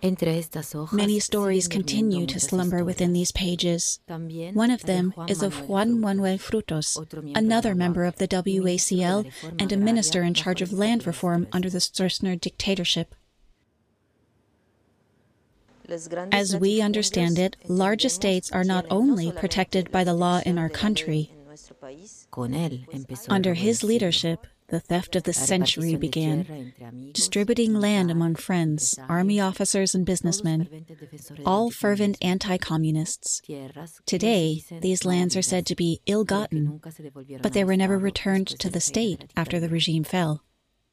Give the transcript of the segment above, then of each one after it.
Many stories continue to slumber within these pages. One of them is of Juan Manuel Frutos, another member of the WACL and a minister in charge of land reform under the Stroessner dictatorship. As we understand it, large estates are not only protected by the law in our country. Under his leadership, the theft of the century began, distributing land among friends, army officers and businessmen, all fervent anti-communists. Today, these lands are said to be ill-gotten, but they were never returned to the state after the regime fell.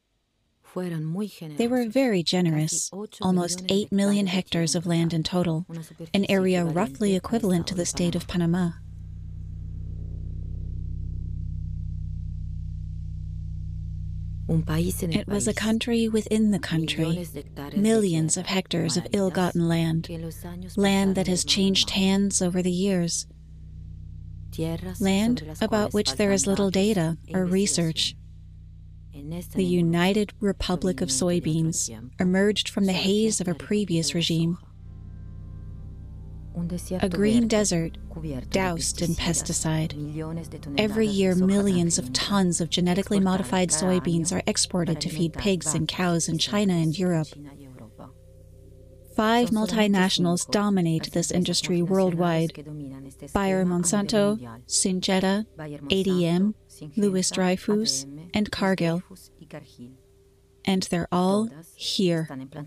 They were very generous, almost 8 million hectares of land in total, an area roughly equivalent to the state of Panama. It was a country within the country, millions of hectares of ill-gotten land, land that has changed hands over the years, land about which there is little data or research. The United Republic of Soybeans emerged from the haze of a previous regime. A green desert doused in pesticide. Every year, millions of tons of genetically modified soybeans are exported to feed pigs and cows in China and Europe. 5 multinationals dominate this industry worldwide: Bayer Monsanto, Syngenta, ADM, Louis Dreyfus, and Cargill. And they're all here.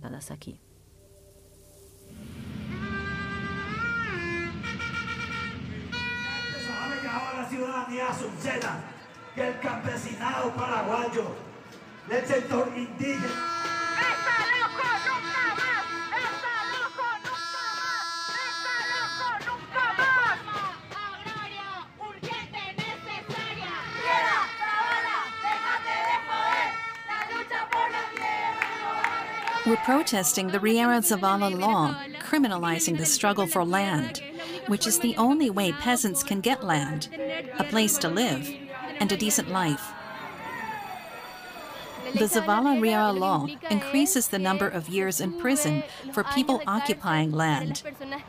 Ciudadanía subseda que el campesinado paraguayo del sector indígena. ¡Está loco nunca más! ¡Está loco nunca más! ¡Está loco nunca más! Agraria, urgente, necesaria. ¡Quiera, Zavala, déjate de joder! ¡La lucha por la tierra! We're protesting the Riera Zavala law, criminalizing the struggle for land, which is the only way peasants can get land, a place to live, and a decent life. The Zavala Riera law increases the number of years in prison for people occupying land.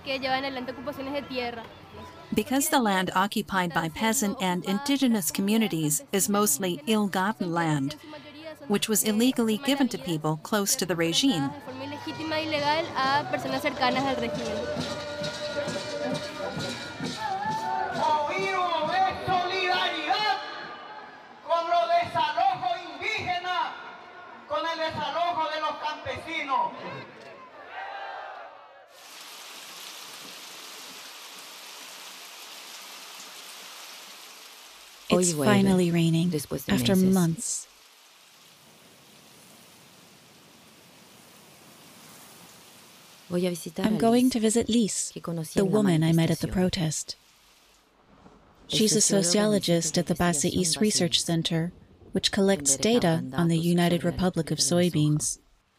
Because the land occupied by peasant and indigenous communities is mostly ill-gotten land, which was illegally given to people close to the regime. It's finally raining, after months. I'm going to visit Liz, the woman I met at the protest. She's a sociologist at the Base East Research Center, which collects data on the United Republic of Soybeans.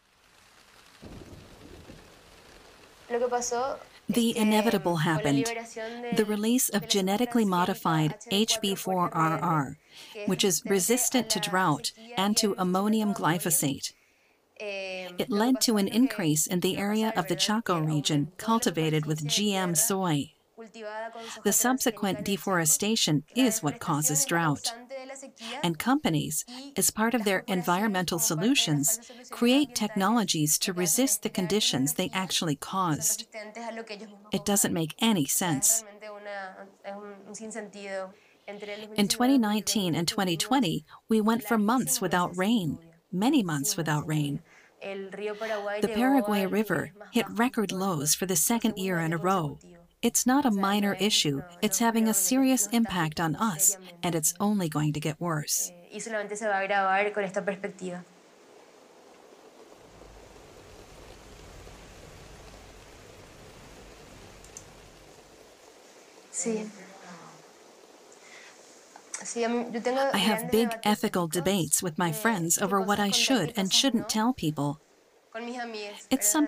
The inevitable happened, the release of genetically modified HB4RR, which is resistant to drought and to ammonium glyphosate. It led to an increase in the area of the Chaco region cultivated with GM soy. The subsequent deforestation is what causes drought. And companies, as part of their environmental solutions, create technologies to resist the conditions they actually caused. It doesn't make any sense. In 2019 and 2020, we went for months without rain, many months without rain. The Paraguay River hit record lows for the second year in a row. It's not a minor issue. It's having a serious impact on us, and it's only going to get worse. I have big ethical debates with my friends over what I should and shouldn't tell people. It's something